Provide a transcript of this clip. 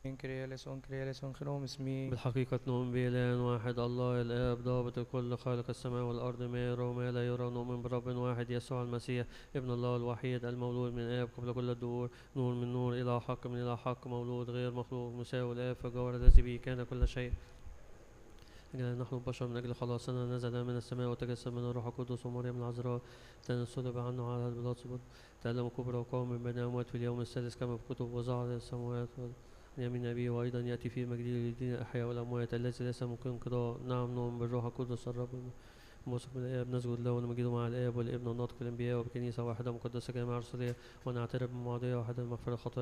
كريا ليسون خيرهم اسمي. بالحقيقة نؤمن بإله واحد الله الآب ضابط الكل خالق السماء والأرض ما يرى وما لا يرى، نؤمن برب واحد يسوع المسيح ابن الله الوحيد المولود من آب قبل كل الدهور، نور من نور، إله حق من إله حق، مولود غير مخلوق، مساوي الآب في الجوهر الذي به كان كل شيء. نحن البشر من أجل خلاصنا نزل من السماء وتجسد من الروح القدس ومريم العذراء، صلب عنه على بيلاطس، تألم كبرى وقام من بين الأموات في اليوم الثالث كما في الكتب، وصعد إلى السماوات عن يمين أبيه، وأيضا يأتي في مجده ليدين الأحياء والأموات الذي ليس ممكن انقضاء. نعم نؤمن بالروح القدس الرب موثق من الآب، نسجد له ونمجده مع الآب والابن والناطق الأنبياء، وبكنيسة واحدة مقدسة جامعة رسولية، ونعترف بمعضية واحدة لمغفرة الخطايا